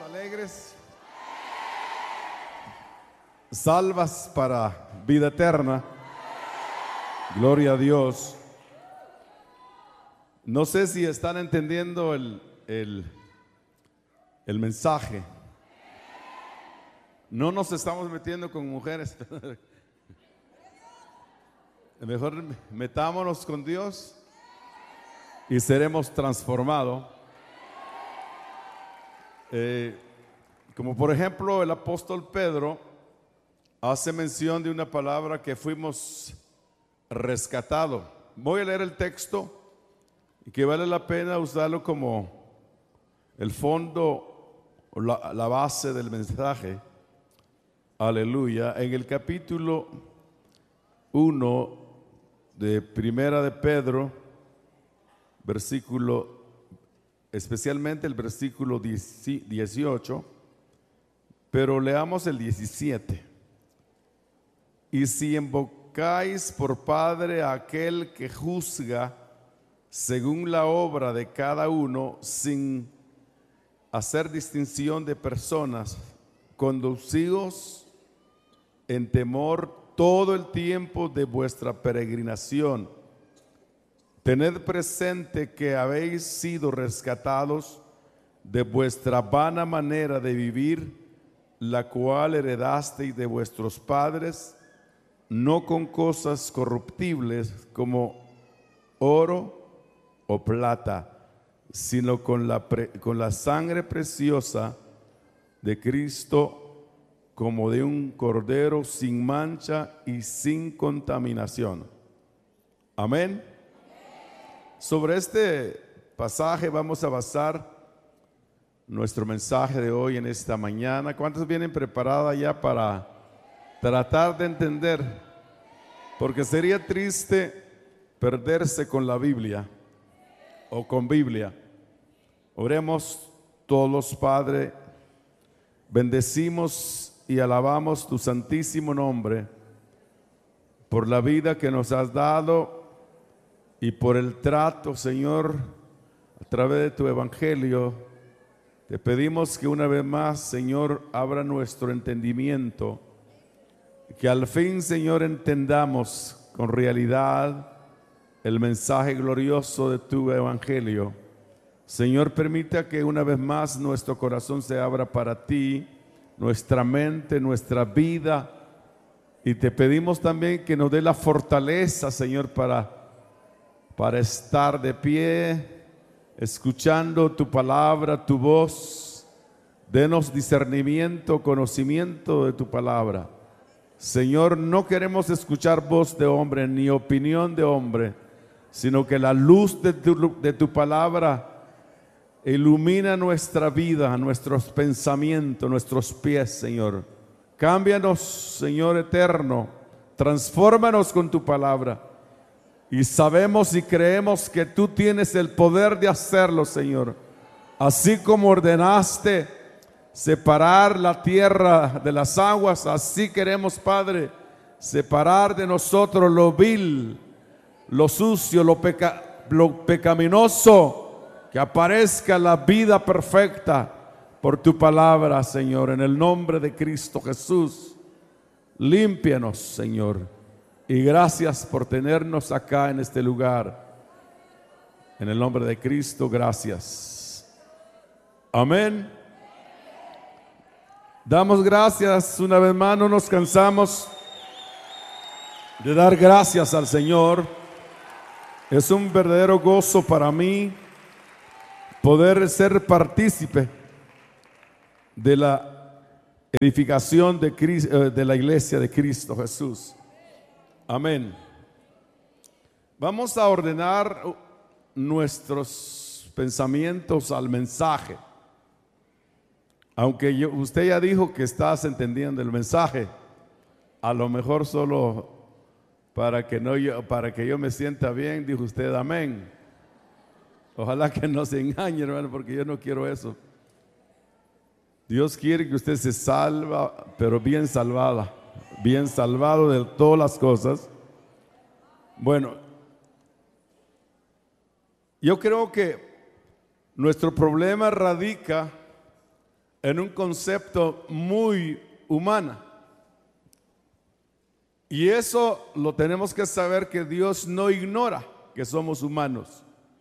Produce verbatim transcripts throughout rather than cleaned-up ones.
alegres, salvas para vida eterna. Gloria a Dios. No sé si están entendiendo el, el, el mensaje. No nos estamos metiendo con mujeres. Mejor metámonos con Dios y seremos transformados. Eh, como por ejemplo el apóstol Pedro hace mención de una palabra que fuimos rescatados. Voy a leer el texto y que vale la pena usarlo como el fondo o la, la base del mensaje. Aleluya. En el capítulo uno de Primera de Pedro, versículo, especialmente el versículo dieciocho, pero leamos el diecisiete. Y si invocáis por Padre a aquel que juzga según la obra de cada uno, sin hacer distinción de personas, conducíos en temor todo el tiempo de vuestra peregrinación. Tened presente que habéis sido rescatados de vuestra vana manera de vivir, la cual heredasteis de vuestros padres, no con cosas corruptibles como oro o plata, sino con la, pre, con la sangre preciosa de Cristo, como de un cordero sin mancha y sin contaminación. Amén. Sobre este pasaje vamos a basar nuestro mensaje de hoy en esta mañana. ¿Cuántos vienen preparadas ya para tratar de entender? Porque sería triste perderse con la Biblia o con Biblia. Oremos todos, Padre. Bendecimos y alabamos tu santísimo nombre por la vida que nos has dado y por el trato, Señor, a través de tu evangelio. Te pedimos que una vez más, Señor, abra nuestro entendimiento, que al fin, Señor, entendamos con realidad el mensaje glorioso de tu evangelio. Señor, permita que una vez más nuestro corazón se abra para ti, nuestra mente, nuestra vida, y te pedimos también que nos dé la fortaleza, Señor, para, para estar de pie, escuchando tu palabra, tu voz. Denos discernimiento, conocimiento de tu palabra. Señor, no queremos escuchar voz de hombre ni opinión de hombre, sino que la luz de tu, de tu palabra ilumina nuestra vida, nuestros pensamientos, nuestros pies, Señor. Cámbianos, Señor eterno, transfórmanos con tu palabra. Y sabemos y creemos que tú tienes el poder de hacerlo, Señor. Así como ordenaste separar la tierra de las aguas, así queremos, Padre, separar de nosotros lo vil, lo sucio, lo, peca, lo pecaminoso, que aparezca la vida perfecta por tu palabra, Señor, en el nombre de Cristo Jesús. Límpianos, Señor, y gracias por tenernos acá en este lugar. En el nombre de Cristo, gracias. Amén. Damos gracias una vez más, no nos cansamos de dar gracias al Señor. Es un verdadero gozo para mí poder ser partícipe de la edificación de, Cristo, de la iglesia de Cristo Jesús. Amén. Vamos a ordenar nuestros pensamientos al mensaje. Aunque yo, usted ya dijo que estás entendiendo el mensaje, a lo mejor solo para que, no yo, para que yo me sienta bien, dijo usted amén. Ojalá que no se engañe, hermano, porque yo no quiero eso. Dios quiere que usted se salva, pero bien salvada, bien salvado de todas las cosas. Bueno, yo creo que nuestro problema radica en un concepto muy humano. Y eso lo tenemos que saber, que Dios no ignora que somos humanos.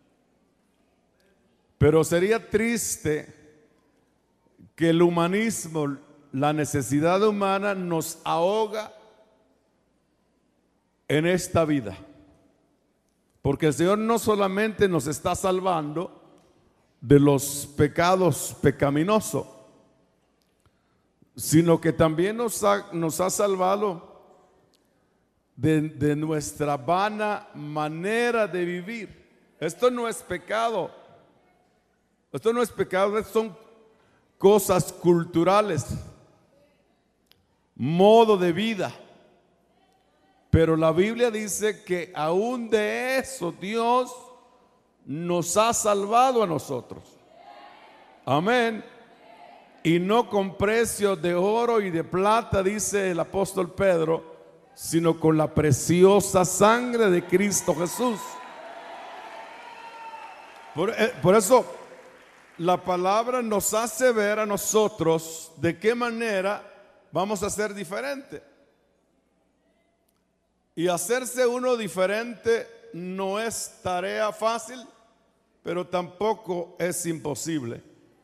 Pero sería triste que el humanismo, la necesidad humana, nos ahoga en esta vida. Porque el Señor no solamente nos está salvando de los pecados pecaminosos, sino que también nos ha, nos ha salvado de, de nuestra vana manera de vivir. Esto no es pecado. Esto no es pecado, son cosas culturales, modo de vida. Pero la Biblia dice que aún de eso Dios nos ha salvado a nosotros. Amén. Y no con precio de oro y de plata, dice el apóstol Pedro, sino con la preciosa sangre de Cristo Jesús. Por, eh, por eso la palabra nos hace ver a nosotros de qué manera vamos a ser diferentes. Y hacerse uno diferente no es tarea fácil, pero tampoco es imposible.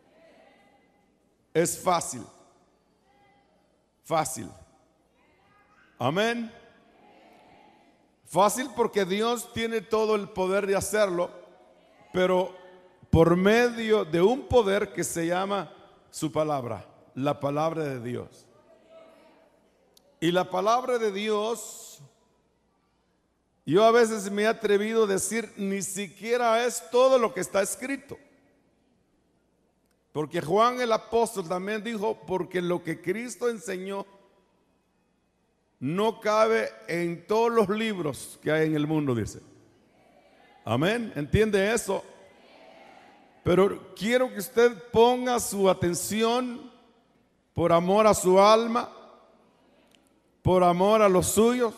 Es fácil. Fácil. Amén. Fácil porque Dios tiene todo el poder de hacerlo, pero por medio de un poder que se llama su palabra, la palabra de Dios. Y la palabra de Dios, yo a veces me he atrevido a decir, ni siquiera es todo lo que está escrito. Porque Juan el apóstol también dijo, porque lo que Cristo enseñó no cabe en todos los libros que hay en el mundo, dice. Amén, ¿entiende eso? Pero quiero que usted ponga su atención por amor a su alma, por amor a los suyos.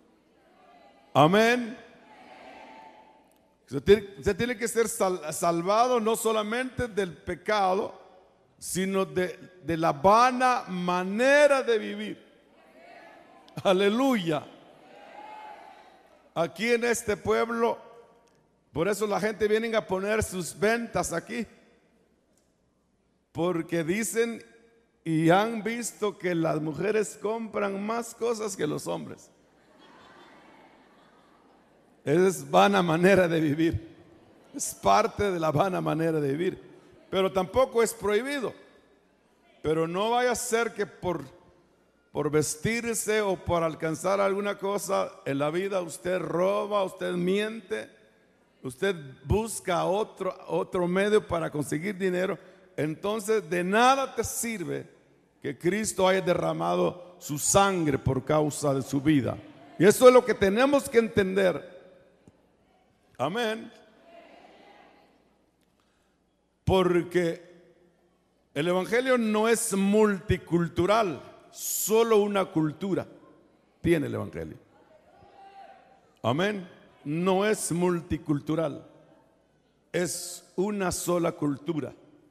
Amén. Usted tiene, usted tiene que ser sal, salvado no solamente del pecado, sino de, de la vana manera de vivir. Aleluya. Aquí en este pueblo, por eso la gente viene a poner sus ventas aquí, porque dicen y han visto que las mujeres compran más cosas que los hombres. Esa es vana manera de vivir. Es parte de la vana manera de vivir. Pero tampoco es prohibido. Pero no vaya a ser que por, por vestirse o por alcanzar alguna cosa en la vida usted roba, usted miente, usted busca otro, otro medio para conseguir dinero. Entonces de nada te sirve que Cristo haya derramado su sangre por causa de su vida. Y eso es lo que tenemos que entender. Amén. Porque el evangelio no es multicultural, solo una cultura tiene el evangelio. Amén. No es multicultural, es una sola cultura.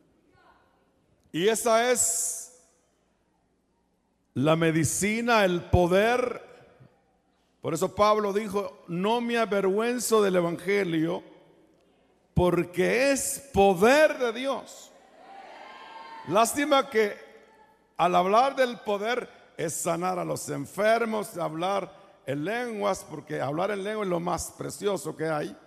Y esa es la medicina, el poder. Por eso Pablo dijo, no me avergüenzo del evangelio, porque es poder de Dios. Lástima que al hablar del poder es sanar a los enfermos, hablar en lenguas, porque hablar en lenguas es lo más precioso que hay.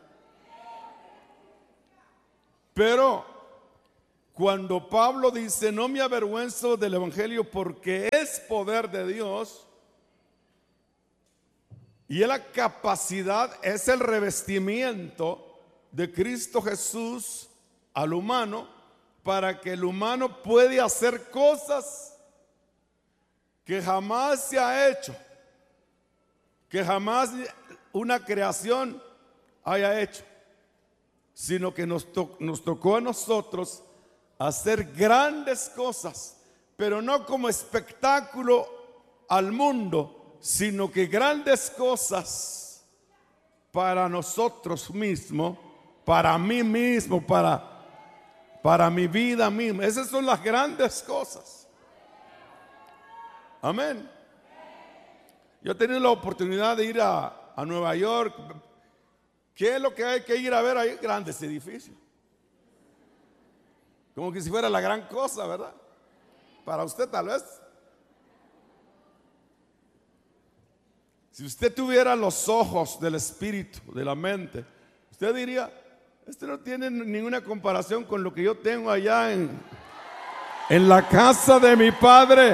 Pero cuando Pablo dice, no me avergüenzo del evangelio porque es poder de Dios, y la capacidad es el revestimiento de Cristo Jesús al humano, para que el humano pueda hacer cosas que jamás se ha hecho, que jamás una creación haya hecho, sino que nos, to- nos tocó a nosotros hacer grandes cosas, pero no como espectáculo al mundo, sino que grandes cosas para nosotros mismos, para mí mismo, para, para mi vida misma. Esas son las grandes cosas. Amén. Yo he tenido la oportunidad de ir a, a Nueva York. ¿Qué es lo que hay que ir a ver ahí? Grandes edificios. Como que si fuera la gran cosa, ¿verdad? Para usted tal vez. Si usted tuviera los ojos del espíritu, de la mente, usted diría, este no tiene ninguna comparación con lo que yo tengo allá en, en la casa de mi padre.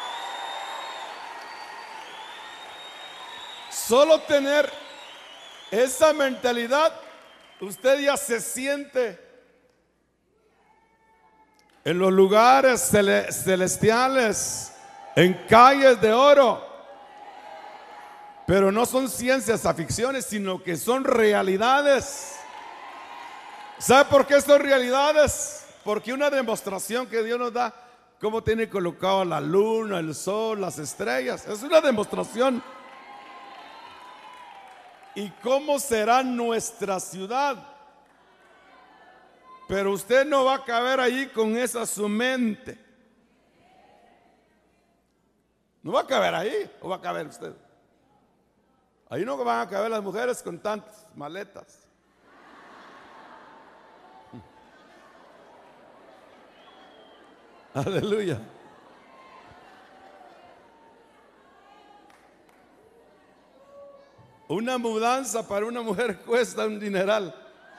Solo tener esa mentalidad, usted ya se siente en los lugares cele- celestiales, en calles de oro. Pero no son ciencias ficciones, sino que son realidades. ¿Sabe por qué son realidades? Porque una demostración que Dios nos da, cómo tiene colocado la luna, el sol, las estrellas, es una demostración. ¿Y cómo será nuestra ciudad? Pero usted no va a caber allí con esa su mente. No va a caber ahí, o va a caber usted. Ahí no van a caber las mujeres con tantas maletas. Aleluya. Una mudanza para una mujer cuesta un dineral.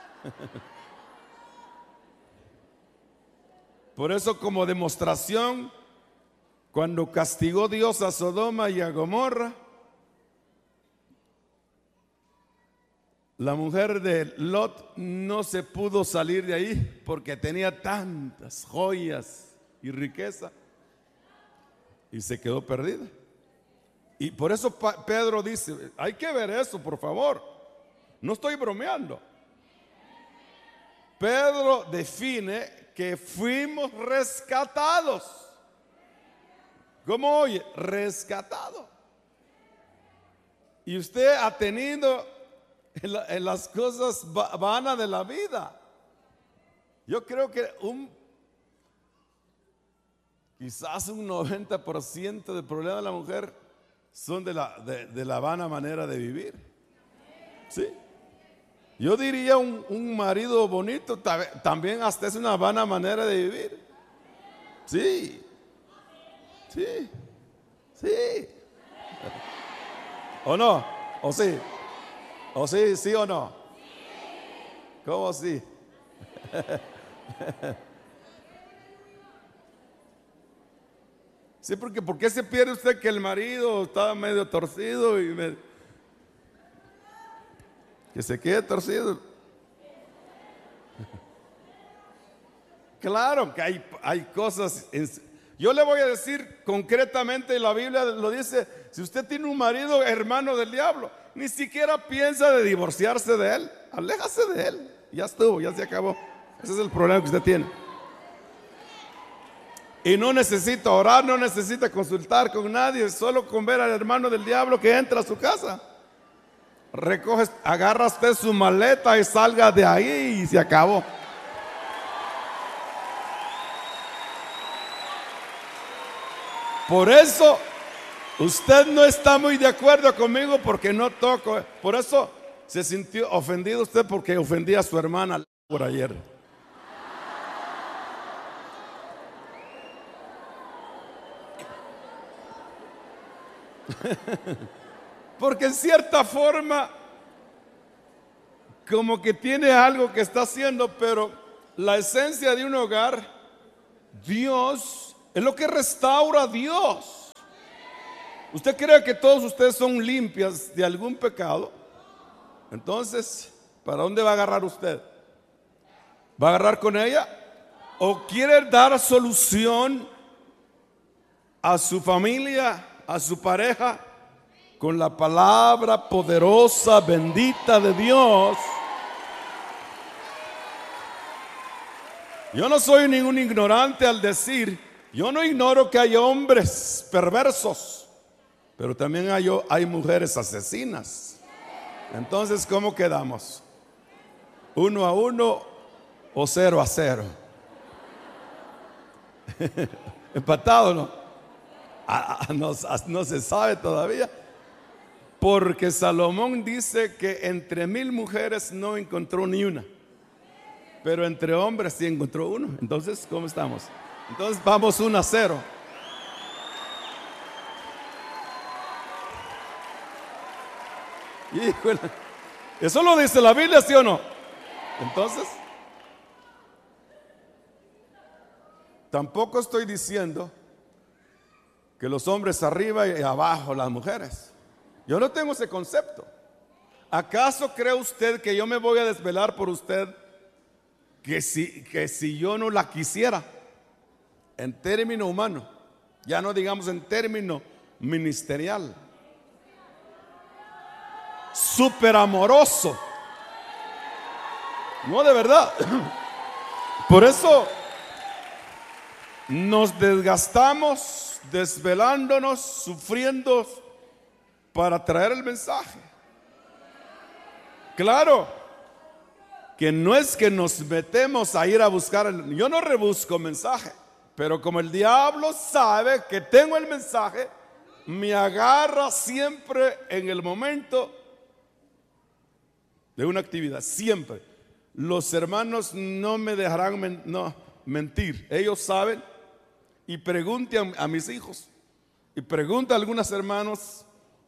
Por eso, como demostración, cuando castigó Dios a Sodoma y a Gomorra, la mujer de Lot no se pudo salir de ahí porque tenía tantas joyas y riqueza y se quedó perdida. Y por eso Pedro dice, hay que ver eso, por favor. No estoy bromeando. Pedro define que fuimos rescatados. ¿Cómo oye? Rescatado. Y usted ha tenido en, la, en las cosas vanas de la vida. Yo creo que un quizás un noventa por ciento del problema de la mujer son de la, de, de la vana manera de vivir. Sí. Yo diría un, un marido bonito también hasta es una vana manera de vivir. Sí. Sí. Sí. ¿O no? ¿O sí? ¿O sí? ¿Sí o no? ¿Cómo sí? Sí, porque ¿por qué se pierde usted que el marido estaba medio torcido y me, que se quede torcido? Claro que hay, hay cosas. En, yo le voy a decir concretamente, la Biblia lo dice, si usted tiene un marido hermano del diablo, ni siquiera piensa de divorciarse de él, aléjase de él, ya estuvo, ya se acabó. Ese es el problema que usted tiene. Y no necesita orar, no necesita consultar con nadie, solo con ver al hermano del diablo que entra a su casa. Recoge, agarra usted su maleta y salga de ahí y se acabó. Por eso usted no está muy de acuerdo conmigo porque no toco. Por eso se sintió ofendido usted porque ofendí a su hermana por ayer. Porque en cierta forma como que tiene algo que está haciendo, pero la esencia de un hogar, Dios, es lo que restaura a Dios. ¿Usted cree que todos ustedes son limpias de algún pecado? Entonces, ¿para dónde va a agarrar usted? ¿Va a agarrar con ella? ¿O quiere dar solución a su familia, a su pareja, con la palabra poderosa, bendita de Dios? Yo no soy ningún ignorante al decir, yo no ignoro que hay hombres perversos, pero también hay, hay mujeres asesinas. Entonces, ¿cómo quedamos? ¿Uno a uno o cero a cero? Empatado, ¿no? Ah, ah, no, ah, no se sabe todavía. Porque Salomón dice que entre mil mujeres no encontró ni una, pero entre hombres sí encontró uno. Entonces, ¿cómo estamos? Entonces vamos uno a cero. Híjole, ¿eso lo dice la Biblia, sí o no? Entonces, tampoco estoy diciendo que los hombres arriba y abajo las mujeres. Yo no tengo ese concepto. ¿Acaso cree usted que yo me voy a desvelar por usted que si, que si yo no la quisiera? En término humano, ya no digamos en término ministerial. Súper amoroso. No, de verdad. Por eso nos desgastamos, desvelándonos, sufriendo para traer el mensaje. Claro que no es que nos metemos a ir a buscar el, yo no rebusco mensaje, pero como el diablo sabe que tengo el mensaje, me agarra siempre en el momento de una actividad, siempre. Los hermanos no me dejarán men, no, mentir, ellos saben. Y pregunte a, a mis hijos, y pregunta a algunos hermanos.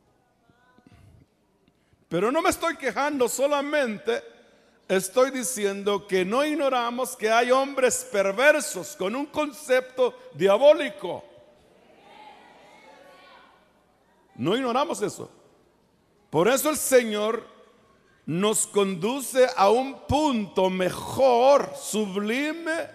Pero no me estoy quejando, solamente estoy diciendo que no ignoramos que hay hombres perversos con un concepto diabólico. No ignoramos eso. Por eso el Señor nos conduce a un punto mejor, sublime,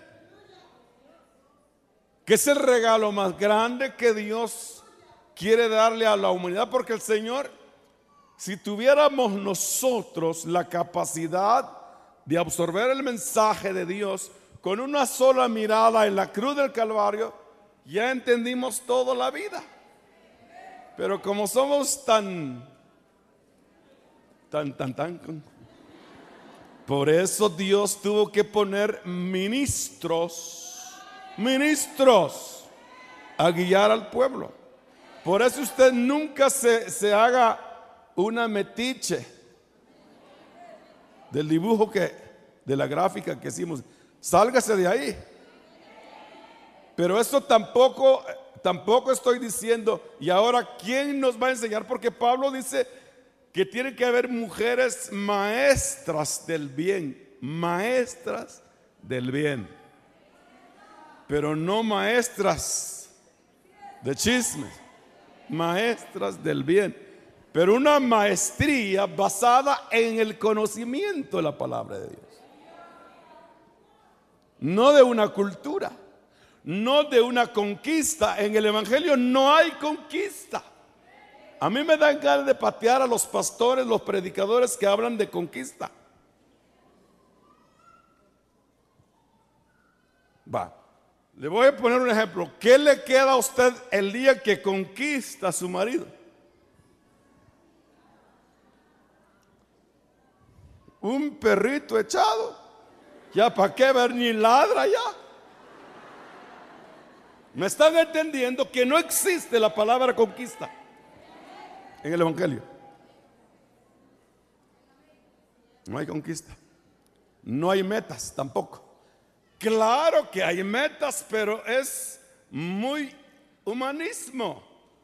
que es el regalo más grande que Dios quiere darle a la humanidad. Porque el Señor, si tuviéramos nosotros la capacidad de absorber el mensaje de Dios con una sola mirada en la cruz del Calvario, ya entendimos toda la vida. Pero como somos tan, tan, tan, tan, por eso Dios tuvo que poner ministros, ministros a guiar al pueblo. Por eso usted nunca se, se haga una metiche del dibujo que, de la gráfica que hicimos. Sálgase de ahí. Pero eso tampoco, tampoco estoy diciendo, y ahora ¿quién nos va a enseñar? Porque Pablo dice que tiene que haber mujeres maestras del bien, maestras del bien, pero no maestras de chismes, maestras del bien, pero una maestría basada en el conocimiento de la palabra de Dios, no de una cultura, no de una conquista. En el evangelio no hay conquista. A mí me dan ganas de patear a los pastores, los predicadores que hablan de conquista. Va, le voy a poner un ejemplo. ¿Qué le queda a usted el día que conquista a su marido? Un perrito echado. Ya para qué ver, ni ladra ya. ¿Me están entendiendo que no existe la palabra conquista en el evangelio? No hay conquista. No hay metas tampoco. Claro que hay metas, pero es muy humanismo.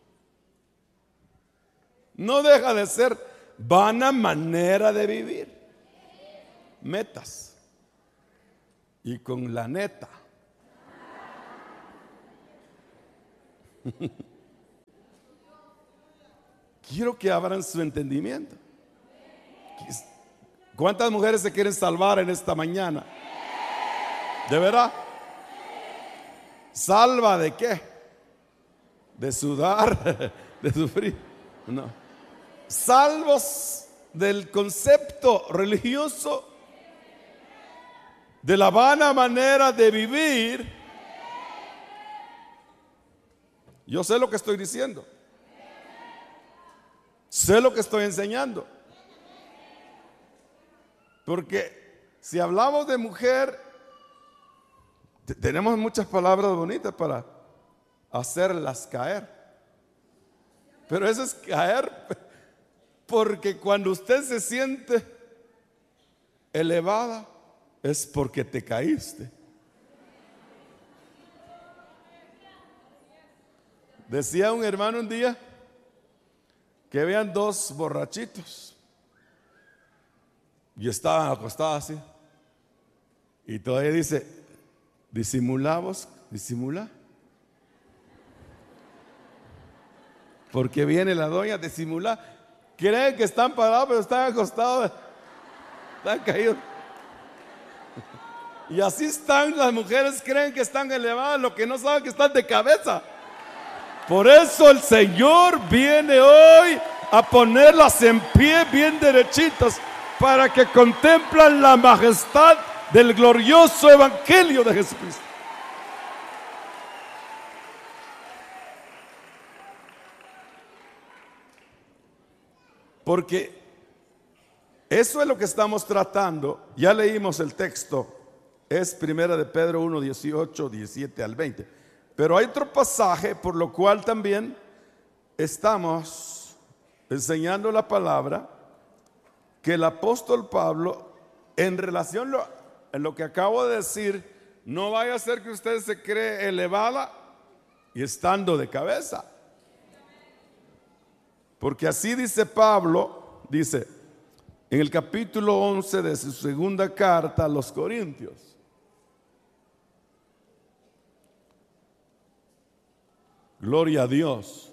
No deja de ser vana manera de vivir. Metas. Y con la neta. Quiero que abran su entendimiento. ¿Cuántas mujeres se quieren salvar en esta mañana? ¿De verdad? ¿Salva de qué? ¿De sudar? ¿De sufrir? No. Salvos del concepto religioso, de la vana manera de vivir. Yo sé lo que estoy diciendo. Sé lo que estoy enseñando. Porque si hablamos de mujer Tenemos muchas palabras bonitas para hacerlas caer. Pero eso es caer porque cuando usted se siente elevada es porque te caíste. Decía un hermano un día que vean dos borrachitos y estaban acostados así. Y todavía dice, disimulamos, disimula. Porque viene la doña, disimula. Creen que están parados, pero están acostados. Están caídos. Y así están las mujeres, creen que están elevadas, lo que no saben que están de cabeza. Por eso el Señor viene hoy a ponerlas en pie bien derechitas para que contemplan la majestad del glorioso evangelio de Jesucristo. Porque eso es lo que estamos tratando. Ya leímos el texto, es primera de Pedro uno, dieciocho, diecisiete al veinte. Pero hay otro pasaje por lo cual también estamos enseñando la palabra, que el apóstol Pablo, en relación a lo, lo que acabo de decir, no vaya a ser que usted se cree elevada y estando de cabeza. Porque así dice Pablo, dice en el capítulo once de su segunda carta a los Corintios. Gloria a Dios.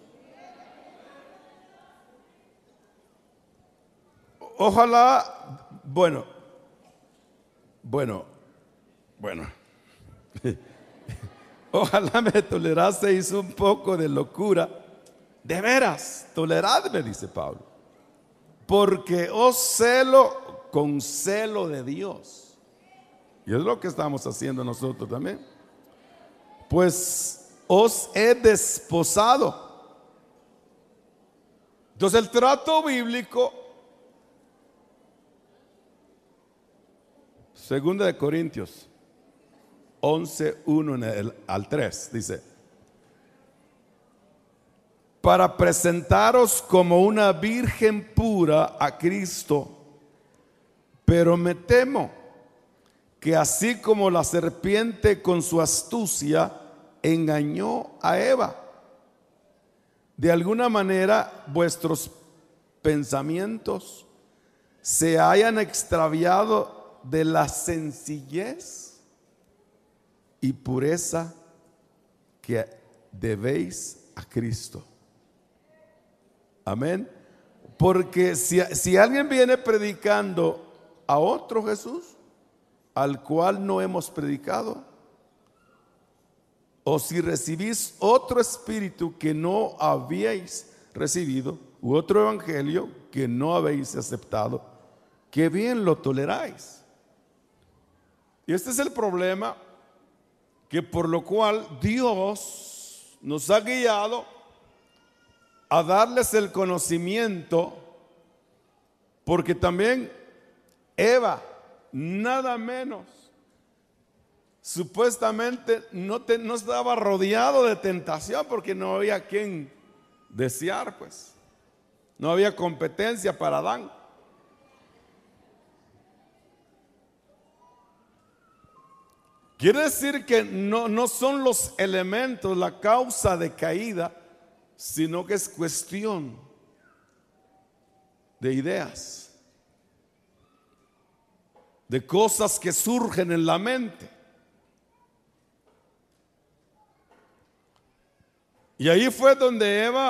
Ojalá, bueno, bueno, bueno. Ojalá me toleraseis un poco de locura. De veras, toleradme, dice Pablo, porque os celo con celo de Dios. Y es lo que estamos haciendo nosotros también. Pues os he desposado. Entonces el trato bíblico, segunda de Corintios once, uno al tres, dice: para presentaros como una virgen pura a Cristo. Pero me temo que así como la serpiente con su astucia engañó a Eva, de alguna manera vuestros pensamientos se hayan extraviado de la sencillez y pureza que debéis a Cristo. Amén. Porque si, si alguien viene predicando a otro Jesús, al cual no hemos predicado, o si recibís otro espíritu que no habíais recibido, u otro evangelio que no habéis aceptado, qué bien lo toleráis. Y este es el problema, que por lo cual Dios nos ha guiado a darles el conocimiento, porque también Eva, nada menos, supuestamente no, te, no estaba rodeado de tentación, porque no había quien desear, pues no había competencia para Adán. Quiere decir que no, no son los elementos la causa de caída, sino que es cuestión de ideas, de cosas que surgen en la mente. Y ahí fue donde Eva